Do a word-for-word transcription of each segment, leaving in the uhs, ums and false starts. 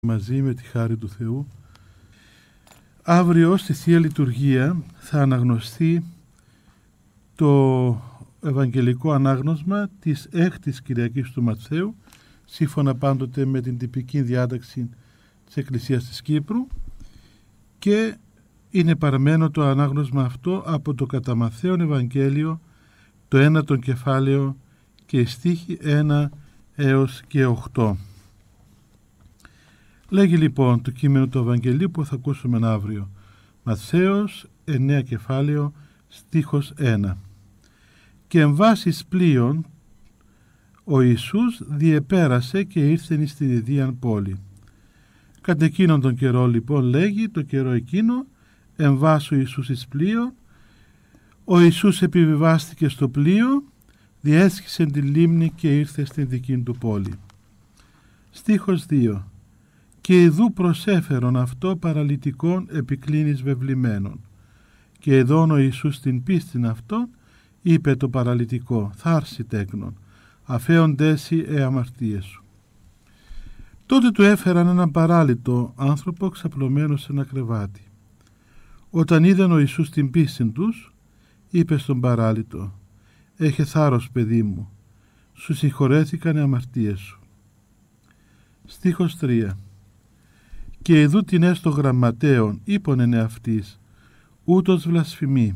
μαζί με τη χάρη του Θεού. Αύριο στη Θεία Λειτουργία θα αναγνωστεί το Ευαγγελικό Ανάγνωσμα της έκτης Κυριακής του Ματθαίου, σύμφωνα πάντοτε με την τυπική διάταξη της Εκκλησίας της Κύπρου, και είναι παραμένο το ανάγνωσμα αυτό από το κατά Μαθαίον Ευαγγέλιο, το ένατο κεφάλαιο και οι στίχοι ένα έως και οκτώ. Λέγει λοιπόν το κείμενο του Ευαγγελίου που θα ακούσουμε αύριο. Ματθαίος εννέα κεφάλαιο στίχος ένα. Και εν βάσης πλοίων ο Ιησούς διεπέρασε και ήρθεν στην ιδίαν πόλη. Κατ' εκείνον τον καιρό λοιπόν λέγει, το καιρό εκείνο, εν βάσου Ιησούς εις πλοίο, ο Ιησούς επιβιβάστηκε στο πλοίο, διέσχισε τη λίμνη και ήρθε στην δική του πόλη. Στίχος δύο. Και ιδού προσέφερον αυτό παραλυτικών επικλίνης βεβλημένων. Και εδών ο Ιησούς την πίστην αυτόν, είπε το παραλυτικό, θάρση τέκνον, αφέοντέσι ε αμαρτίες σου. Τότε του έφεραν έναν παράλυτο άνθρωπο ξαπλωμένο σε ένα κρεβάτι. Όταν είδαν ο Ιησούς την πίστην τους, είπε στον παράλυτο, έχε θάρρος παιδί μου, σου συγχωρέθηκαν οι αμαρτίες σου. Στίχος τρία. Και ειδού την έστω γραμματέων είπον αυτής, ούτως βλασφημεί.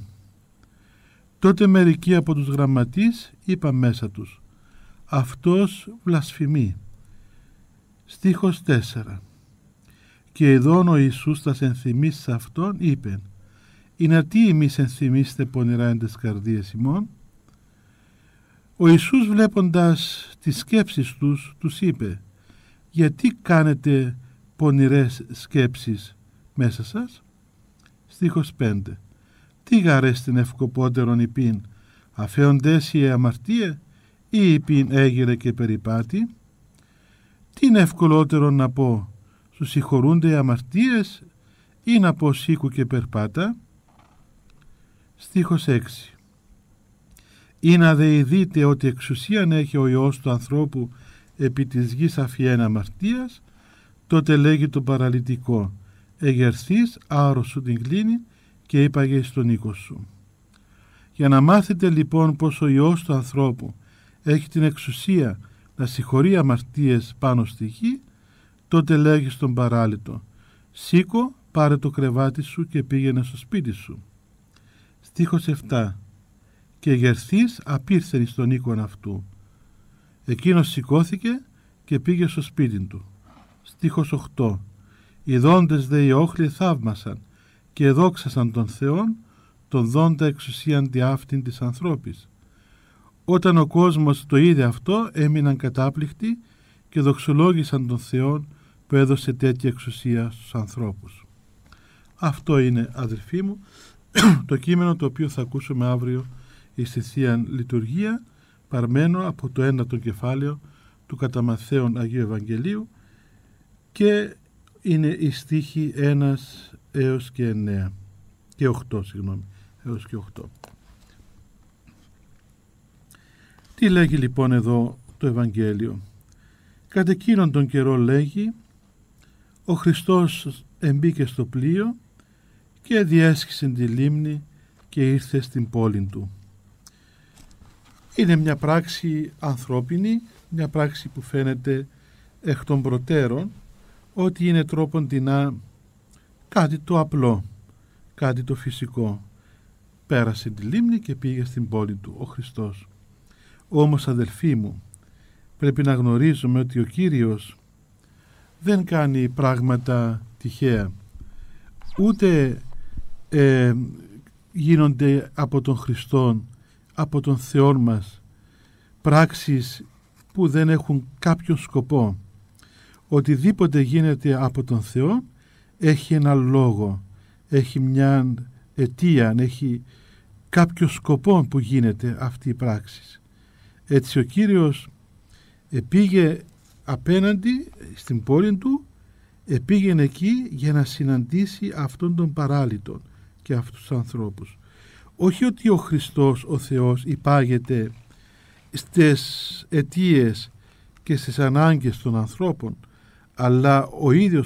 Τότε μερικοί από τους γραμματείς είπαν μέσα τους, αυτός βλασφημεί. Στίχος τέσσερα. Και ειδών ο Ιησούς τας ενθυμείς σε αυτόν είπεν, είναι τι εμείς ενθυμίστε πονηρά εν τες καρδίες ημών. Ο Ιησούς βλέποντας τις σκέψεις τους, τους είπε, γιατί κάνετε πονηρές σκέψεις μέσα σας. Στίχος πέντε. Τι γαρές την ευκοπότερον υπήν, αφέοντες η αμαρτία ή υπήν έγειρε και περιπάτη. Τι είναι ευκολότερο να πω, σου συγχωρούνται οι αμαρτίες ή να πω σήκου και περπάτα. Στίχος έξι. Ή να δε ειδείτε ότι εξουσίαν έχει ο Υιός του ανθρώπου επί της γης αφιέν αμαρτίας, τότε λέγει το παραλυτικό, εγερθείς άρρος σου την κλίνη και είπαγε στον οίκο σου. Για να μάθετε λοιπόν πως ο Υιός του ανθρώπου έχει την εξουσία να συγχωρεί αμαρτίες πάνω στη γη, τότε λέγει στον παράλυτο, σήκω, πάρε το κρεβάτι σου και πήγαινε στο σπίτι σου. Στίχος επτά. Και εγερθείς απήρθεν στον οίκον αυτού. Εκείνος σηκώθηκε και πήγε στο σπίτι του. Στίχος οκτώ. Οι δόντες δε οι όχλοι θαύμασαν και εδόξασαν τον Θεόν, τον δόντα εξουσίαν δι' αυτήν της ανθρώπης. Όταν ο κόσμος το είδε αυτό, έμειναν κατάπληκτοι και δοξολόγησαν τον Θεόν που έδωσε τέτοια εξουσία στους ανθρώπους. Αυτό είναι, αδελφοί μου, το κείμενο το οποίο θα ακούσουμε αύριο στη Θεία Λειτουργία, παρμένο από το ένατο κεφάλαιο του κατά Μαθαίον Αγίου Ευαγγελίου, και είναι οι στίχοι ένα έως και εννέα και οκτώ, συγγνώμη, έως και οκτώ. Τι λέγει λοιπόν εδώ το Ευαγγέλιο? Κατ' εκείνον τον καιρό λέγει, ο Χριστός εμπήκε στο πλοίο και διέσχισε τη λίμνη και ήρθε στην πόλη του. Είναι μια πράξη ανθρώπινη, μια πράξη που φαίνεται εκ των προτέρων ότι είναι τρόποντινά κάτι το απλό, κάτι το φυσικό. Πέρασε τη λίμνη και πήγε στην πόλη του ο Χριστός. Όμως, αδελφοί μου, πρέπει να γνωρίζουμε ότι ο Κύριος δεν κάνει πράγματα τυχαία, ούτε ε, γίνονται από τον Χριστόν, από τον Θεόν μας, πράξεις που δεν έχουν κάποιον σκοπό. Οτιδήποτε γίνεται από τον Θεό έχει ένα λόγο, έχει μια αιτία, έχει κάποιο σκοπό που γίνεται αυτή η πράξη. Έτσι ο Κύριος επήγε απέναντι στην πόλη του, επήγαινε εκεί για να συναντήσει αυτόν τον παράλυτον και αυτούς τους ανθρώπους. Όχι ότι ο Χριστός, ο Θεός, υπάγεται στις αιτίες και στις ανάγκες των ανθρώπων, αλλά ο ίδιος